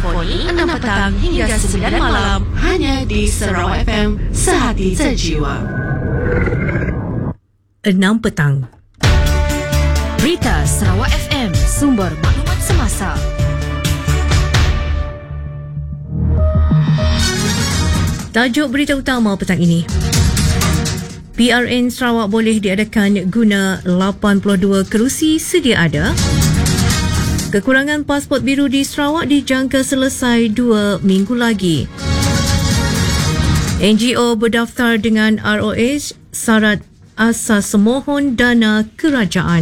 Simfoni 6 petang hingga 9 malam hanya di Sarawak FM, sehati sejiwa. 6 petang. Berita Sarawak FM, sumber maklumat semasa. Tajuk berita utama petang ini. PRN Sarawak boleh diadakan guna 82 kerusi sedia ada. Kekurangan pasport biru di Sarawak dijangka selesai 2 minggu lagi. NGO berdaftar dengan ROH, syarat asas mohon dana kerajaan.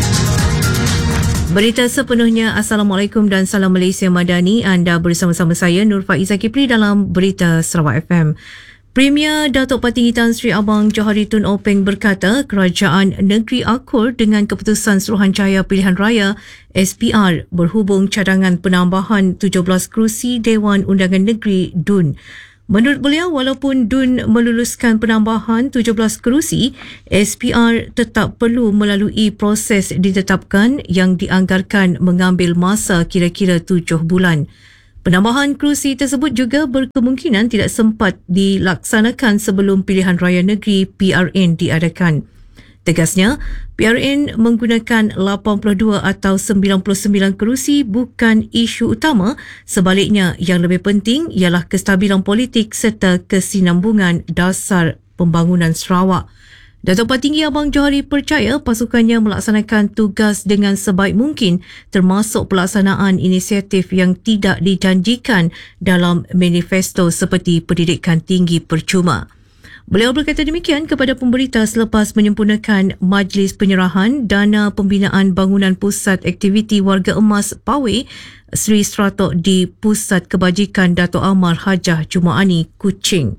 Berita sepenuhnya. Assalamualaikum dan salam Malaysia Madani. Anda bersama-sama saya Nur Faiza Kipri dalam Berita Sarawak FM. Premier Datuk Patinggi Tan Sri Abang Johari Tun Openg berkata kerajaan negeri akur dengan keputusan Suruhanjaya Pilihan Raya SPR berhubung cadangan penambahan 17 kerusi Dewan Undangan Negeri DUN. Menurut beliau, walaupun DUN meluluskan penambahan 17 kerusi, SPR tetap perlu melalui proses ditetapkan yang dianggarkan mengambil masa kira-kira 7 bulan. Penambahan kerusi tersebut juga berkemungkinan tidak sempat dilaksanakan sebelum pilihan raya negeri PRN diadakan. Tegasnya, PRN menggunakan 82 atau 99 kerusi bukan isu utama, sebaliknya yang lebih penting ialah kestabilan politik serta kesinambungan dasar pembangunan Sarawak. Datuk Patinggi Abang Johari percaya pasukannya melaksanakan tugas dengan sebaik mungkin termasuk pelaksanaan inisiatif yang tidak dijanjikan dalam manifesto seperti pendidikan tinggi percuma. Beliau berkata demikian kepada pemberita selepas menyempurnakan Majlis Penyerahan Dana Pembinaan Bangunan Pusat Aktiviti Warga Emas Pawe Sri Stratok di Pusat Kebajikan Dato' Amar Hajah Jumaani, Kuching.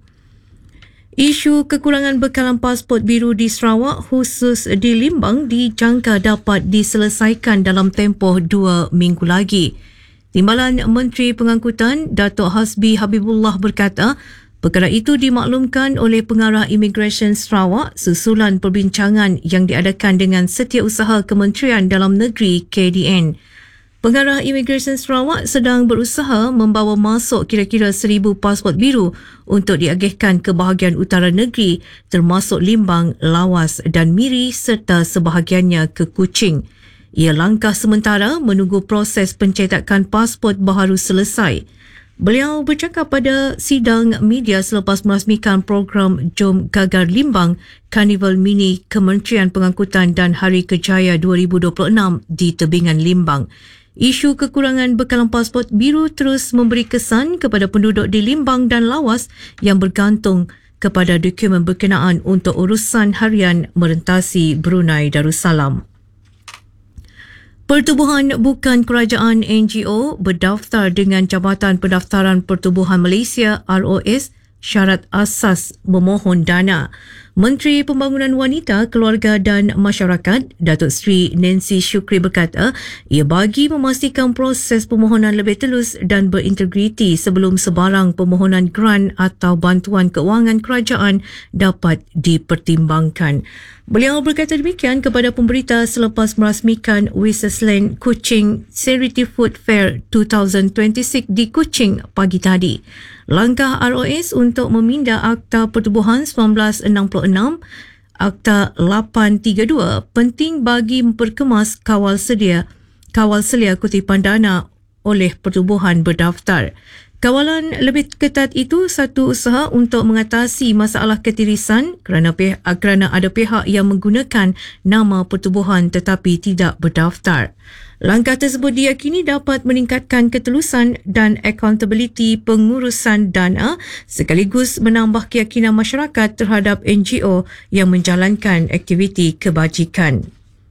Isu kekurangan bekalan pasport biru di Sarawak khusus di Limbang dijangka dapat diselesaikan dalam tempoh 2 minggu lagi. Timbalan Menteri Pengangkutan Datuk Hasbi Habibullah berkata perkara itu dimaklumkan oleh Pengarah Immigration Sarawak susulan perbincangan yang diadakan dengan Setiausaha Kementerian Dalam Negeri KDN. Pengarah Immigration Sarawak sedang berusaha membawa masuk kira-kira 1,000 pasport biru untuk diagihkan ke bahagian utara negeri termasuk Limbang, Lawas dan Miri serta sebahagiannya ke Kuching. Ia langkah sementara menunggu proses pencetakan pasport baharu selesai. Beliau bercakap pada sidang media selepas merasmikan program Jom Gagar Limbang, Karnival Mini Kementerian Pengangkutan dan Hari Kerjaya 2026 di tebingan Limbang. Isu kekurangan bekalan pasport biru terus memberi kesan kepada penduduk di Limbang dan Lawas yang bergantung kepada dokumen berkenaan untuk urusan harian merentasi Brunei Darussalam. Pertubuhan Bukan Kerajaan NGO berdaftar dengan Jabatan Pendaftaran Pertubuhan Malaysia ROS syarat asas memohon dana. Menteri Pembangunan Wanita, Keluarga dan Masyarakat, Datuk Seri Nancy Shukri berkata, ia bagi memastikan proses permohonan lebih telus dan berintegriti sebelum sebarang permohonan grant atau bantuan keuangan kerajaan dapat dipertimbangkan. Beliau berkata demikian kepada pemberita selepas merasmikan Wisesland Kuching Charity Food Fair 2026 di Kuching pagi tadi. Langkah ROS untuk meminda Akta Pertubuhan 1966, Akta 832 penting bagi memperkemas kawal selia kutipan dana oleh pertubuhan berdaftar. Kawalan lebih ketat itu satu usaha untuk mengatasi masalah ketirisan kerana ada pihak yang menggunakan nama pertubuhan tetapi tidak berdaftar. Langkah tersebut diyakini dapat meningkatkan ketelusan dan accountability pengurusan dana sekaligus menambah keyakinan masyarakat terhadap NGO yang menjalankan aktiviti kebajikan.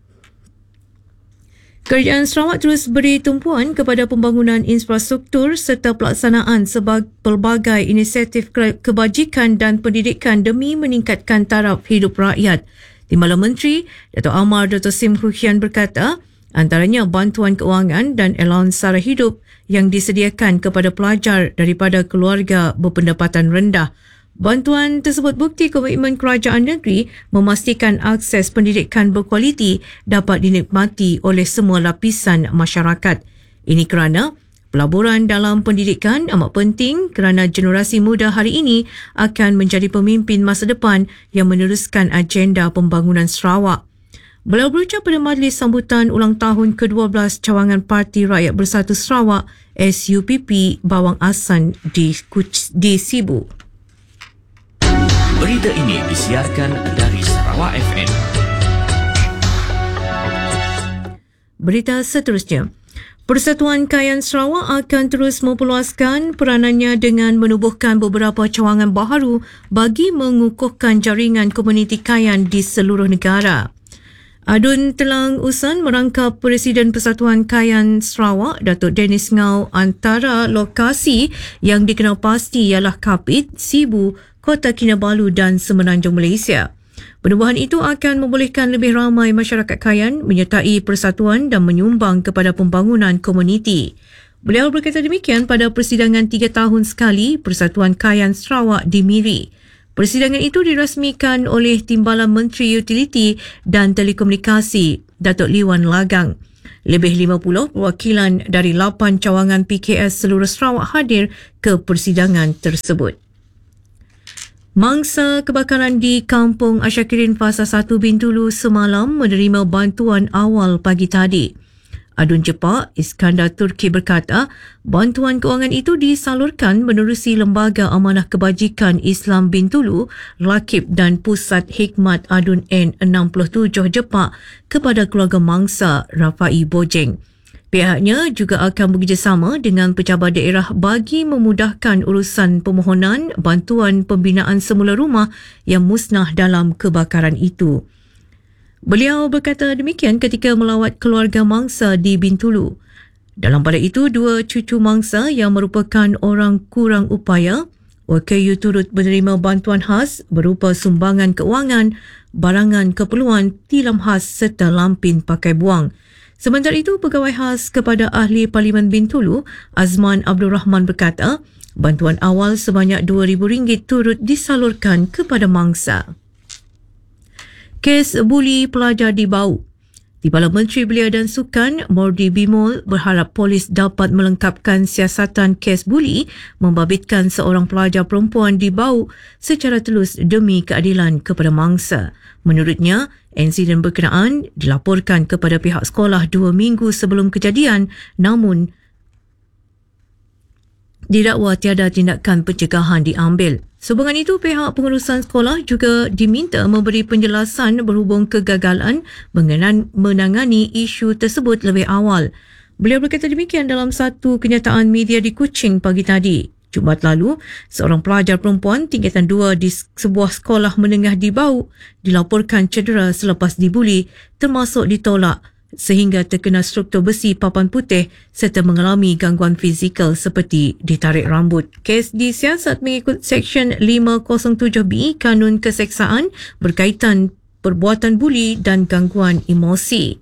Kerajaan Sarawak terus beri tumpuan kepada pembangunan infrastruktur serta pelaksanaan pelbagai inisiatif kebajikan dan pendidikan demi meningkatkan taraf hidup rakyat. Timbalan Menteri Dato' Amar Dr. Sim Hu Hian berkata, antaranya bantuan keuangan dan allowance sara hidup yang disediakan kepada pelajar daripada keluarga berpendapatan rendah. Bantuan tersebut bukti komitmen kerajaan negeri memastikan akses pendidikan berkualiti dapat dinikmati oleh semua lapisan masyarakat. Ini kerana Pelaburan dalam pendidikan amat penting kerana generasi muda hari ini akan menjadi pemimpin masa depan yang meneruskan agenda pembangunan Sarawak. Beliau berucap pada majlis sambutan ulang tahun ke-12 cawangan Parti Rakyat Bersatu Sarawak SUPP Bawang Asan di Sibu. Berita ini disiarkan dari Sarawak FM. Berita seterusnya. Persatuan Kayan Sarawak akan terus memperluaskan peranannya dengan menubuhkan beberapa cawangan baharu bagi mengukuhkan jaringan komuniti kayan di seluruh negara. Adun Telang Usan merangkap Presiden Persatuan Kayan Sarawak, Datuk Dennis Ngau, antara lokasi yang dikenal pasti ialah Kapit, Sibu, Kota Kinabalu dan Semenanjung Malaysia. Penubuhan itu akan membolehkan lebih ramai masyarakat Kayan menyertai persatuan dan menyumbang kepada pembangunan komuniti. Beliau berkata demikian pada persidangan 3 tahun sekali Persatuan Kayan Sarawak di Miri. Persidangan itu dirasmikan oleh Timbalan Menteri Utiliti dan Telekomunikasi, Datuk Liwan Lagang. Lebih 50 perwakilan dari 8 cawangan PKS seluruh Sarawak hadir ke persidangan tersebut. Mangsa kebakaran di Kampung Asyakirin Fasa 1 Bintulu semalam menerima bantuan awal pagi tadi. Adun Jepak Iskandar Turki berkata, bantuan kewangan itu disalurkan menerusi Lembaga Amanah Kebajikan Islam Bintulu, Lakib dan Pusat Hikmat Adun N67 Jepak kepada keluarga mangsa Rafai Bojeng. Pihaknya juga akan bekerjasama dengan pejabat daerah bagi memudahkan urusan permohonan bantuan pembinaan semula rumah yang musnah dalam kebakaran itu. Beliau berkata demikian ketika melawat keluarga mangsa di Bintulu. Dalam pada itu, 2 cucu mangsa yang merupakan orang kurang upaya, OKU turut menerima bantuan khas berupa sumbangan keuangan, barangan keperluan, tilam khas serta lampin pakai buang. Sementara itu, Pegawai Khas kepada Ahli Parlimen Bintulu, Azman Abdul Rahman berkata, bantuan awal sebanyak RM2,000 turut disalurkan kepada mangsa. Kes buli pelajar di Bau. Timbalan Menteri Belia dan Sukan, Mordi Bimol, berharap polis dapat melengkapkan siasatan kes buli membabitkan seorang pelajar perempuan di Bau secara telus demi keadilan kepada mangsa. Menurutnya, insiden berkenaan dilaporkan kepada pihak sekolah 2 minggu sebelum kejadian, namun didakwa tiada tindakan pencegahan diambil. Sehubungan itu, pihak pengurusan sekolah juga diminta memberi penjelasan berhubung kegagalan menangani isu tersebut lebih awal. Beliau berkata demikian dalam satu kenyataan media di Kuching pagi tadi. Jumaat lalu, seorang pelajar perempuan tingkatan 2 di sebuah sekolah menengah di Bau dilaporkan cedera selepas dibuli termasuk ditolak sehingga terkena struktur besi papan putih serta mengalami gangguan fizikal seperti ditarik rambut. Kes disiasat mengikut Seksyen 507B Kanun Keseksaan berkaitan perbuatan buli dan gangguan emosi.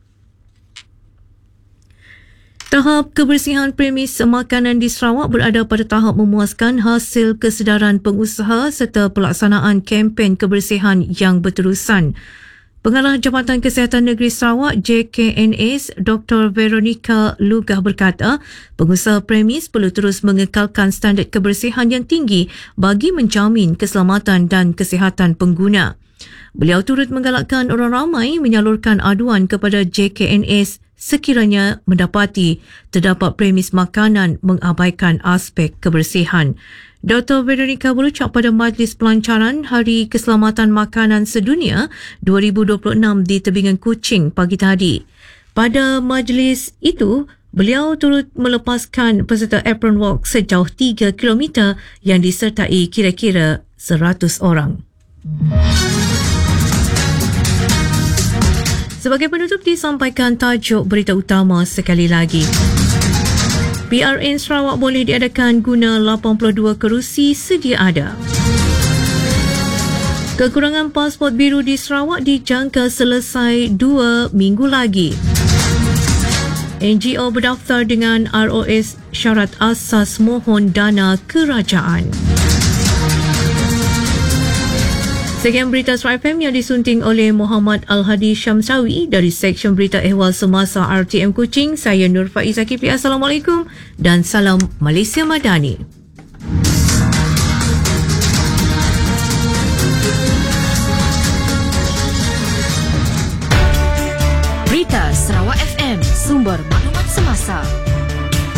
Tahap kebersihan premis makanan di Sarawak berada pada tahap memuaskan hasil kesedaran pengusaha serta pelaksanaan kempen kebersihan yang berterusan. Pengarah Jabatan Kesihatan Negeri Sarawak JKNS Dr. Veronica Lugah berkata, pengusaha premis perlu terus mengekalkan standard kebersihan yang tinggi bagi menjamin keselamatan dan kesihatan pengguna. Beliau turut menggalakkan orang ramai menyalurkan aduan kepada JKNS sekiranya mendapati terdapat premis makanan mengabaikan aspek kebersihan. Dr. Veronica berucap pada Majlis Pelancaran Hari Keselamatan Makanan Sedunia 2026 di Tebingan Kuching pagi tadi. Pada majlis itu, beliau turut melepaskan peserta apron walk sejauh 3 km yang disertai kira-kira 100 orang. Sebagai penutup disampaikan tajuk berita utama sekali lagi. PRN Sarawak boleh diadakan guna 82 kerusi sedia ada. Kekurangan pasport biru di Sarawak dijangka selesai 2 minggu lagi. NGO berdaftar dengan ROS syarat asas mohon dana kerajaan. Sekian berita Sarawak FM yang disunting oleh Muhammad Al-Hadi Syamsawi dari Seksyen Berita Ehwal Semasa RTM Kuching. Saya Nur Faiz Zakipri. Assalamualaikum dan salam Malaysia Madani. Berita Sarawak FM, sumber maklumat semasa.